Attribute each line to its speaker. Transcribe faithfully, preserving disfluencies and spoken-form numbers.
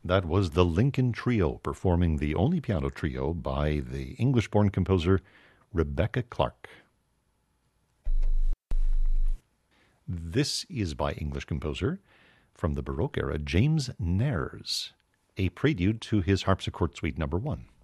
Speaker 1: That was the Lincoln Trio performing the only piano trio by the English-born composer Rebecca Clark. This is by English composer from the Baroque era, James Nares, a prelude to his harpsichord suite number one.